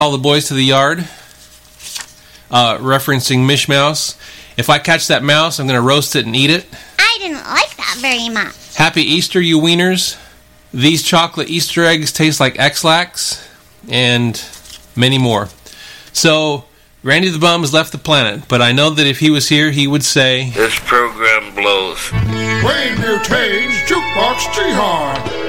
all the boys to the yard, referencing Mish Mouse. If I catch that mouse, I'm going to roast it and eat it. I didn't like that very much. Happy Easter, you wieners. These chocolate Easter eggs taste like X-Lax, and many more. So, Randy the Bum has left the planet, but I know that if he was here, he would say, this program blows. Wayne Butane's Jukebox Jihad.